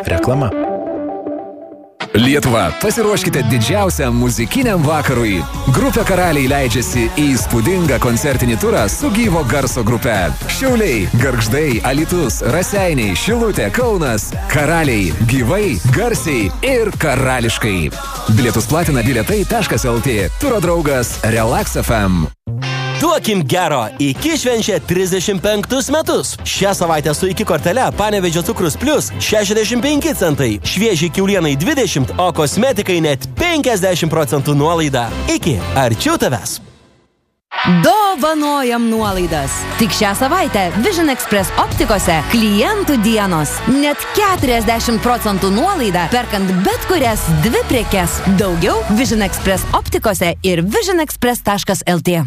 Reklama. Lietuva, pasiruoškite didžiausiam muzikiniam vakarui. Grupė Karaliai leidžiasi į įspūdingą koncertinį turą su gyvo garso grupe. Šiauliai, Gargždai, Alytus, Raseiniai, Šilutė, Kaunas. Karaliai, gyvai, garsiai ir karališkai. Bilietus platina bilietai.lt. Turo draugas Relax FM. Duokim gero, iki švenčia 35 metus. Šią savaitę su iki kortele Panevėžio cukrus plus 65 centai, švieži kiaulienai 20, o kosmetikai net 50% nuolaida. Iki, arčiau tavęs. Dovanojam nuolaidas. Tik šią savaitę Vision Express optikose klientų dienos. Net 40% nuolaida, perkant bet kurias 2 prekes. Daugiau Vision Express optikose ir visionexpress.lt.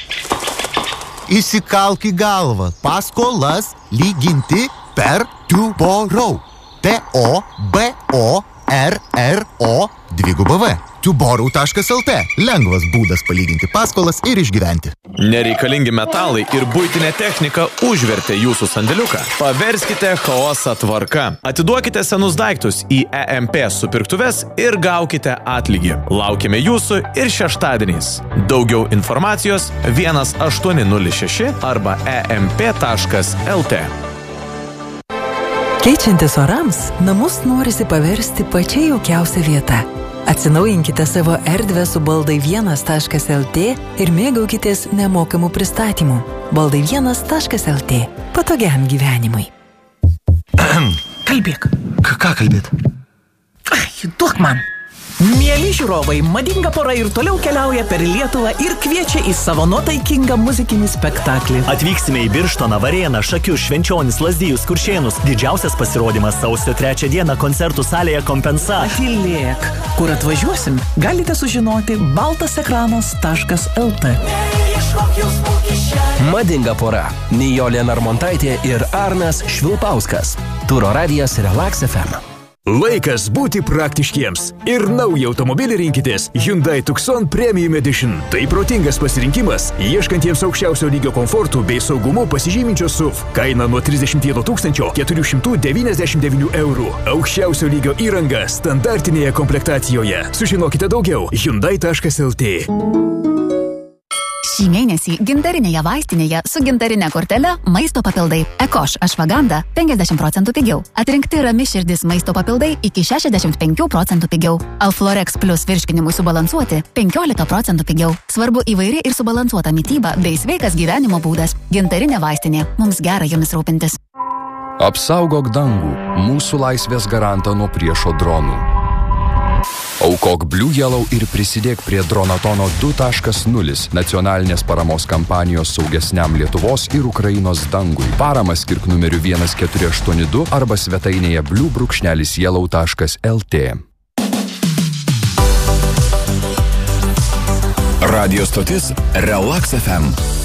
Įsikalk į galvą. Paskolas lyginti per Tuborrow. T-O-B-O-R-R-O-2-V. Tuborrow.lt. Lengvas būdas palyginti paskolas ir išgyventi. Nereikalingi metalai ir buitinė technika užvertė jūsų sandėliuką. Paverskite chaosą tvarka. Atiduokite senus daiktus į EMP supirktuves ir gaukite atlygį. Laukime jūsų ir šeštadieniais. Daugiau informacijos 1806 arba emp.lt. Keičiantis orams, namus norisi paversti pačia jaukiausia vieta. Atsinaujinkite savo erdvę su baldai1.lt ir mėgaukitės nemokamų pristatymų. baldai1.lt. Patogiam gyvenimui. Kalbėk. Ką kalbėt? Duok man. Mieli žiūrovai, madinga pora ir toliau keliauja per Lietuvą ir kviečia į savo nuotaikingą muzikinį spektaklį. Atvyksime į Birštoną, Varėną, Šakius, Švenčionis, Lazdijus, Kuršėnus. Didžiausias pasirodymas sausio 3 dieną koncertų salėje Kompensa. Atylėk. Kur atvažiuosim, galite sužinoti baltasekranas.lt. Madinga pora. Nijolė Narmontaitė ir Arnas Švilpauskas. Turo radijas Relax FM. Laikas būti praktiškiems. Ir naują automobilį rinkitės Hyundai Tucson Premium Edition. Tai protingas pasirinkimas, ieškantiems aukščiausio lygio komfortų bei saugumu pasižyminčio SUV. Kaina nuo 31 499 eurų. Aukščiausio lygio įranga standartinėje komplektacijoje. Sužinokite daugiau hyundai.lt. Šį mėnesį gintarinėje vaistinėje su gintarinė kortele maisto papildai. Ekoš Ashwagandha 50% pigiau. Atrinkti Rami širdis maisto papildai iki 65% pigiau. Alflorex Plus virškinimui subalansuoti 15% pigiau. Svarbu įvairi ir subalansuota mityba bei sveikas gyvenimo būdas. Gintarinė vaistinė. Mums gera jomis rūpintis. Apsaugok dangų, mūsų laisvės garantą nuo priešo dronų. Aukok Blue Yellow ir prisidėk prie Dronatono 2.0 nacionalinės paramos kampanijos saugesniam Lietuvos ir Ukrainos dangui. Paramą skirk numeriu 1482 arba svetainėje blue-yellow.lt. Radio stotis Relax FM.